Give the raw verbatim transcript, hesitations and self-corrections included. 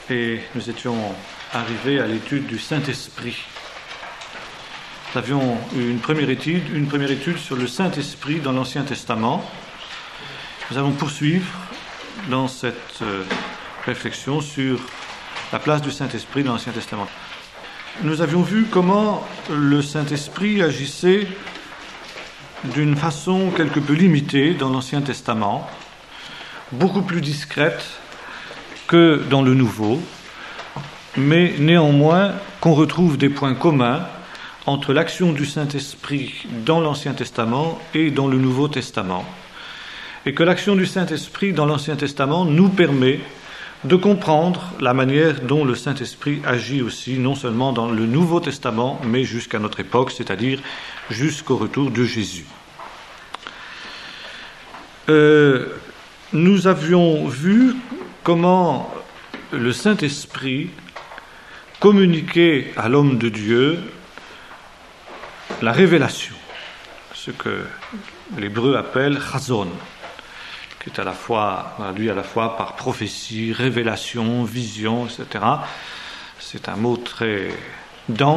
et nous étions arrivés à l'étude du Saint-Esprit. Nous avions eu une première étude, une première étude sur le Saint-Esprit dans l'Ancien Testament. Nous allons poursuivre dans cette euh, réflexion sur la place du Saint-Esprit dans l'Ancien Testament. Nous avions vu comment le Saint-Esprit agissait d'une façon quelque peu limitée dans l'Ancien Testament, beaucoup plus discrète que dans le Nouveau, mais néanmoins qu'on retrouve des points communs entre l'action du Saint-Esprit dans l'Ancien Testament et dans le Nouveau Testament, et que l'action du Saint-Esprit dans l'Ancien Testament nous permet de comprendre la manière dont le Saint-Esprit agit aussi, non seulement dans le Nouveau Testament, mais jusqu'à notre époque, c'est-à-dire jusqu'au retour de Jésus. Euh, nous avions vu comment le Saint-Esprit communiquait à l'homme de Dieu la révélation, ce que l'hébreu appelle chazon, qui est à la fois, lui à la fois par prophétie, révélation, vision, et cetera. C'est un mot très dense